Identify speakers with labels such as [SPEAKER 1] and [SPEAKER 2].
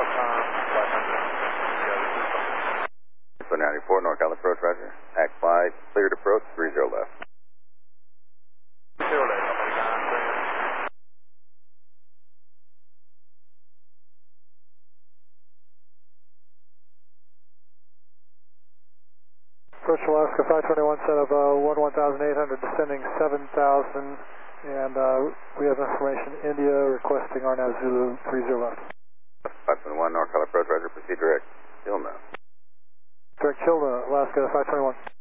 [SPEAKER 1] 94, NorCal approach, roger. Act 5, cleared approach, 30 left.
[SPEAKER 2] 0 left,
[SPEAKER 3] Approach Alaska 521, set of 11,800, descending 7,000, and we have information, India requesting RNAV Zulu 30 left.
[SPEAKER 1] 521, NorCal approach, roger, proceed direct, Hilna.
[SPEAKER 3] Direct Hilna, Alaska 521.